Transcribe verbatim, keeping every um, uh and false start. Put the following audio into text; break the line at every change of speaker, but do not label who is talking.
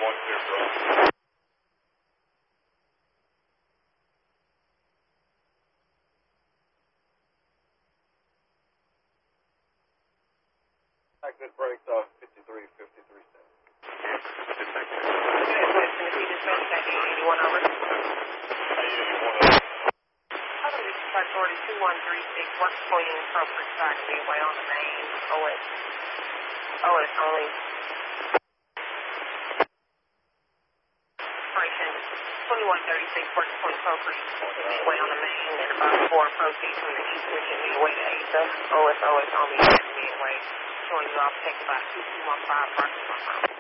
one clear for us. Good brakes off fifty-three, fifty-three cents.
eighty-one over.
eighty-one over.
Other dispatch authority two one three six, what's pointing appropriate taxi away on the main O S. O S only. Operation twenty-one thirty-six, what's point appropriate away on the main and about four proceeds from the east mission midway to Asa. O S O S on the intermediate way. Showing you off, take about two two one five, approximately.